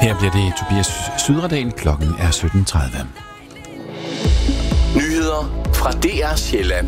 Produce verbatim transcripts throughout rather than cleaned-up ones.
Her bliver det Tobias Sydredal. Klokken er sytten tredive. Nyheder fra D R Sjælland.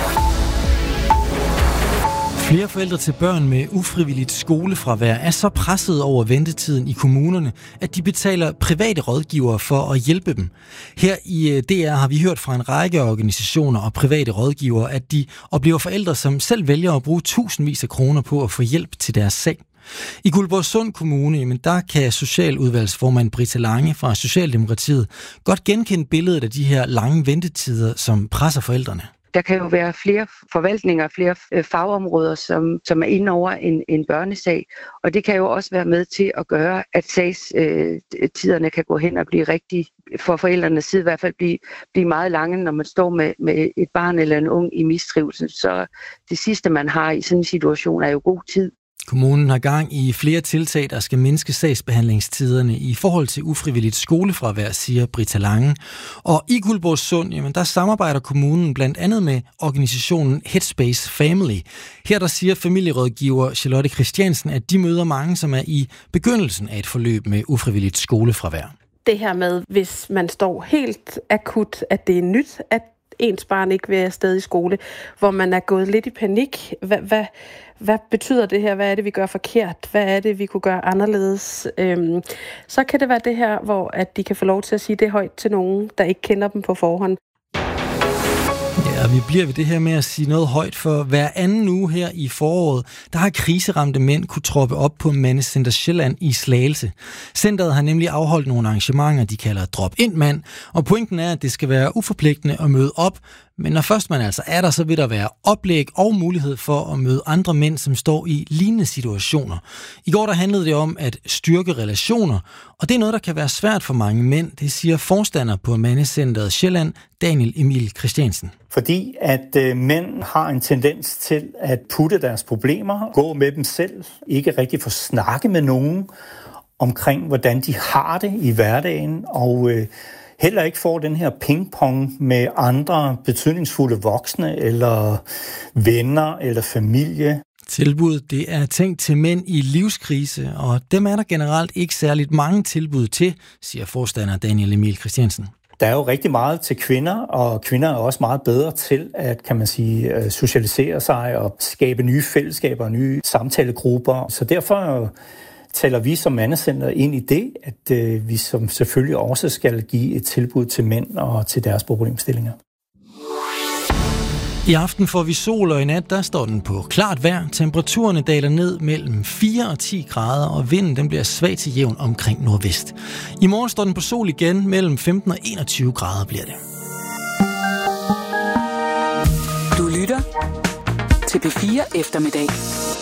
Flere forældre til børn med ufrivilligt skolefravær er så presset over ventetiden i kommunerne, at de betaler private rådgivere for at hjælpe dem. Her i D R har vi hørt fra en række organisationer og private rådgivere, at de oplever forældre, som selv vælger at bruge tusindvis af kroner på at få hjælp til deres sag. I Guldborgsund Kommune, jamen der kan socialudvalgsformand Britta Lange fra Socialdemokratiet godt genkende billedet af de her lange ventetider, som presser forældrene. Der kan jo være flere forvaltninger, flere fagområder, som, som er inde over en, en børnesag, og det kan jo også være med til at gøre, at sagstiderne kan gå hen og blive rigtig, for forældrenes side i hvert fald blive, blive meget lange, når man står med, med et barn eller en ung i mistrivsel. Så det sidste, man har i sådan en situation, er jo god tid. Kommunen har gang i flere tiltag, der skal mindske sagsbehandlingstiderne i forhold til ufrivilligt skolefravær, siger Britta Lange. Og i Guldborgsund, jamen der samarbejder kommunen blandt andet med organisationen Headspace Family. Her der siger familierådgiver Charlotte Christiansen, at de møder mange, som er i begyndelsen af et forløb med ufrivilligt skolefravær. Det her med, hvis man står helt akut, at det er nyt, at ens barn ikke vil afsted i skole, hvor man er gået lidt i panik. Hvad, hvad, hvad betyder det her? Hvad er det, vi gør forkert? Hvad er det, vi kunne gøre anderledes? Øhm, så kan det være det her, hvor at de kan få lov til at sige det højt til nogen, der ikke kender dem på forhånd. Ja, vi bliver ved det her med at sige noget højt, for hver anden uge her i foråret, der har kriseramte mænd kunne troppe op på Mandecenter Sjælland i Slagelse. Centeret har nemlig afholdt nogle arrangementer, de kalder Drop-In-mand, og pointen er, at det skal være uforpligtende at møde op, men når først man altså er der, så vil der være oplæg og mulighed for at møde andre mænd, som står i lignende situationer. I går der handlede det om at styrke relationer, og det er noget, der kan være svært for mange mænd, det siger forstander på Mandecenteret Sjælland, Daniel Emil Christiansen. Fordi at øh, mænd har en tendens til at putte deres problemer, gå med dem selv, ikke rigtig få snakke med nogen omkring, hvordan de har det i hverdagen, og øh, heller ikke får den her pingpong med andre betydningsfulde voksne, eller venner, eller familie. Tilbud, det er tænkt til mænd i livskrise, og dem er der generelt ikke særligt mange tilbud til, siger forstander Daniel Emil Christiansen. Der er jo rigtig meget til kvinder, og kvinder er også meget bedre til at, kan man sige, socialisere sig og skabe nye fællesskaber og nye samtalegrupper. Så derfor taler vi som Mandecenter ind i det, at vi som selvfølgelig også skal give et tilbud til mænd og til deres problemstillinger. I aften får vi sol, og i nat der står den på klart vejr. Temperaturerne daler ned mellem fire og ti grader, og vinden den bliver svag til jævn omkring nordvest. I morgen står den på sol igen, mellem femten og enogtyve grader bliver det. Du lytter til P fire Eftermiddag.